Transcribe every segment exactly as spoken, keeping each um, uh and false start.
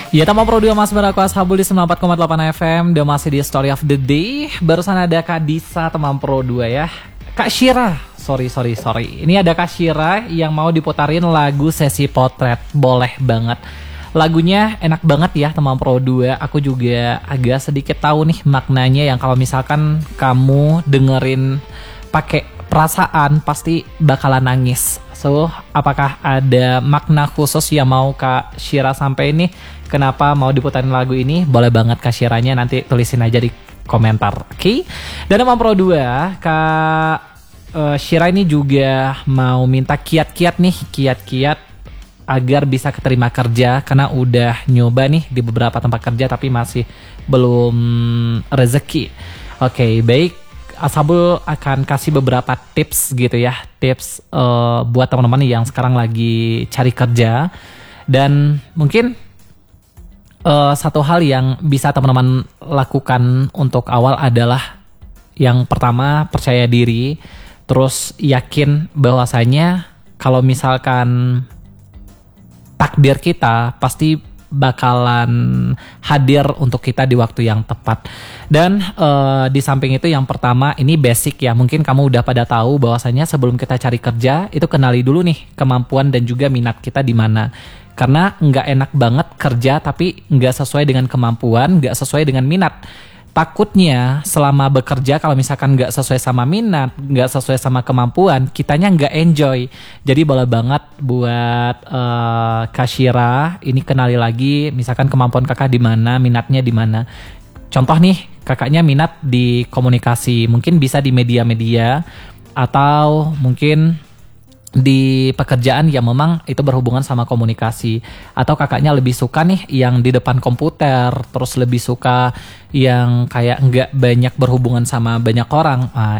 Ya, Tama Pro dua Mas Baraku Ashabul di sembilan puluh empat koma delapan F M. Udah masih di Story of the Day. Barusan ada Kak Disa Tama Pro dua ya. Kak Syira, sorry sorry sorry. Ini ada Kak Syira yang mau diputarin lagu Sesi Potret. Boleh banget. Lagunya enak banget ya Tama Pro dua. Aku juga agak sedikit tahu nih maknanya, yang kalau misalkan kamu dengerin pakai perasaan pasti bakalan nangis. So, apakah ada makna khusus yang mau Kak Syira sampai ini? Kenapa mau diputarin lagu ini? Boleh banget Kak Syiranya, nanti tulisin aja di komentar. Oke? Okay? Dan Tama Pro dua, Kak uh, Syira ini juga mau minta kiat-kiat nih, kiat-kiat agar bisa keterima kerja, karena udah nyoba nih di beberapa tempat kerja tapi masih belum rezeki. Oke, okay, baik. Ashabul akan kasih beberapa tips gitu ya, tips uh, buat teman-teman yang sekarang lagi cari kerja. Dan mungkin uh, satu hal yang bisa teman-teman lakukan untuk awal adalah yang pertama, percaya diri, terus yakin bahwasanya kalau misalkan takdir kita pasti bakalan hadir untuk kita di waktu yang tepat. Dan uh, di samping itu yang pertama, ini basic ya, mungkin kamu udah pada tahu bahwasanya sebelum kita cari kerja itu kenali dulu nih kemampuan dan juga minat kita di mana. Karena nggak enak banget kerja tapi nggak sesuai dengan kemampuan, nggak sesuai dengan minat. Takutnya selama bekerja kalau misalkan nggak sesuai sama minat, nggak sesuai sama kemampuan, kitanya nggak enjoy. Jadi boleh banget buat uh, Kak Syira ini kenali lagi, misalkan kemampuan kakak di mana, minatnya di mana. Contoh nih, kakaknya minat di komunikasi, mungkin bisa di media-media atau mungkin di pekerjaan yang memang itu berhubungan sama komunikasi. Atau kakaknya lebih suka nih yang di depan komputer, terus lebih suka yang kayak nggak banyak berhubungan sama banyak orang. Nah,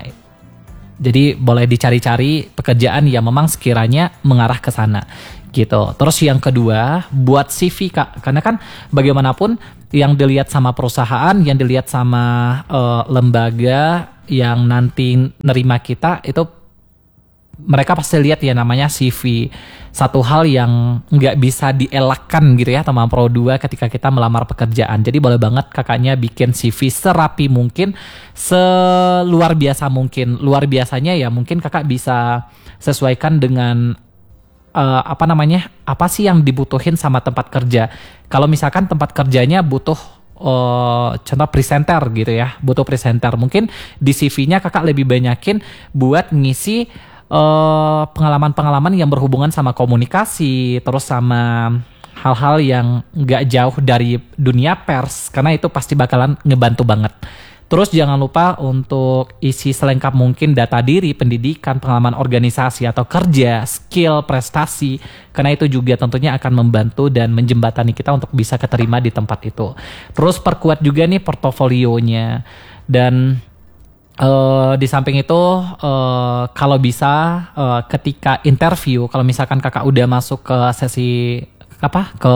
jadi boleh dicari-cari pekerjaan yang memang sekiranya mengarah ke sana gitu. Terus yang kedua, buat C V Kak, karena kan bagaimanapun yang dilihat sama perusahaan, yang dilihat sama uh, lembaga yang nanti nerima kita itu mereka pasti lihat ya namanya C V. Satu hal yang nggak bisa dielakkan gitu ya Tama Pro dua ketika kita melamar pekerjaan. Jadi boleh banget kakaknya bikin C V serapi mungkin, seluar biasa mungkin. Luar biasanya ya mungkin kakak bisa sesuaikan dengan uh, apa namanya, apa sih yang dibutuhin sama tempat kerja. Kalau misalkan tempat kerjanya butuh Uh, contoh presenter gitu ya, butuh presenter, mungkin di C V-nya kakak lebih banyakin buat ngisi uh, pengalaman-pengalaman yang berhubungan sama komunikasi, terus sama hal-hal yang gak jauh dari dunia pers, karena itu pasti bakalan ngebantu banget. Terus jangan lupa untuk isi selengkap mungkin data diri, pendidikan, pengalaman organisasi atau kerja, skill, prestasi. Karena itu juga tentunya akan membantu dan menjembatani kita untuk bisa keterima di tempat itu. Terus perkuat juga nih portofolionya. Dan uh, di samping itu uh, kalau bisa uh, ketika interview, kalau misalkan kakak udah masuk ke sesi apa ke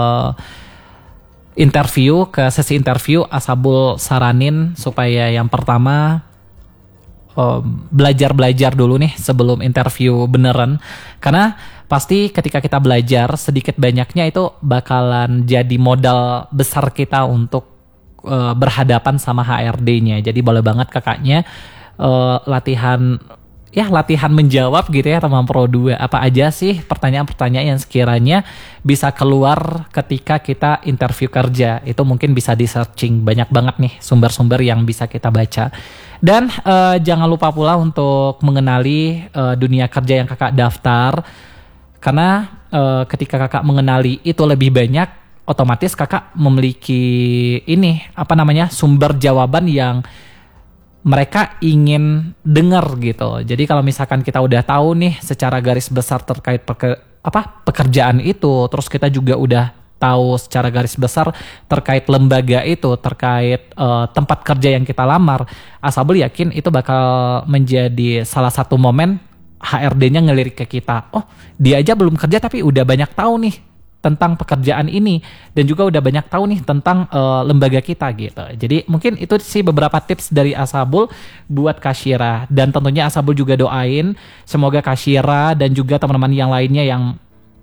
interview, ke sesi interview, Ashabul saranin supaya yang pertama um, belajar-belajar dulu nih sebelum interview beneran. Karena pasti ketika kita belajar sedikit banyaknya itu bakalan jadi modal besar kita untuk uh, berhadapan sama H R D-nya. Jadi boleh banget kakaknya uh, latihan ya latihan menjawab gitu ya Tama Pro dua. Apa aja sih pertanyaan-pertanyaan yang sekiranya bisa keluar ketika kita interview kerja. Itu mungkin bisa di searching, banyak banget nih sumber-sumber yang bisa kita baca. Dan uh, jangan lupa pula untuk mengenali uh, dunia kerja yang kakak daftar. Karena uh, ketika kakak mengenali itu lebih banyak, otomatis kakak memiliki ini apa namanya sumber jawaban yang mereka ingin dengar gitu. Jadi kalau misalkan kita udah tahu nih secara garis besar terkait peke, apa pekerjaan itu, terus kita juga udah tahu secara garis besar terkait lembaga itu, terkait uh, tempat kerja yang kita lamar, Ashabul yakin itu bakal menjadi salah satu momen H R D-nya ngelirik ke kita. Oh, dia aja belum kerja tapi udah banyak tahu nih tentang pekerjaan ini, dan juga udah banyak tahu nih tentang uh, lembaga kita gitu. Jadi mungkin itu sih beberapa tips dari Ashabul buat Kak Syira, dan tentunya Ashabul juga doain semoga Kak Syira dan juga teman-teman yang lainnya yang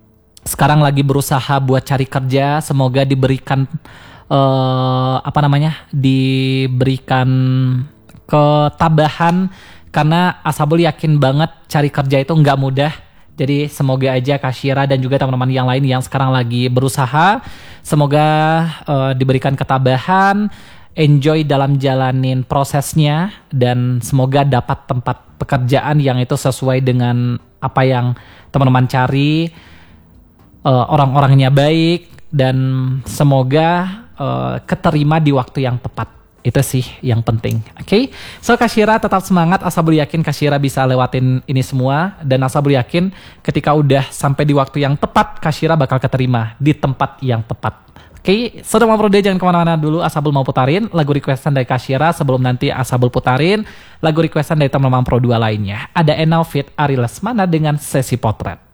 sekarang lagi berusaha buat cari kerja, semoga diberikan uh, apa namanya, diberikan ketabahan, karena Asabul yakin banget cari kerja itu nggak mudah. Jadi semoga aja Kak Syira dan juga teman-teman yang lain yang sekarang lagi berusaha, semoga uh, diberikan ketabahan, enjoy dalam jalanin prosesnya, dan semoga dapat tempat pekerjaan yang itu sesuai dengan apa yang teman-teman cari, uh, orang-orangnya baik, dan semoga uh, keterima di waktu yang tepat. Itu sih yang penting. Oke, okay? So Kak Syira tetap semangat. Asabul yakin Kak Syira bisa lewatin ini semua, dan Asabul yakin ketika udah sampai di waktu yang tepat, Kak Syira bakal keterima di tempat yang tepat. Oke, okay? So Demam Pro dua jangan kemana-mana dulu. Asabul mau putarin lagu requestan dari Kak Syira sebelum nanti Asabul putarin lagu requestan dari teman-teman Pro dua lainnya. Ada Enau Fit Ari Lesmana dengan Sesi Potret.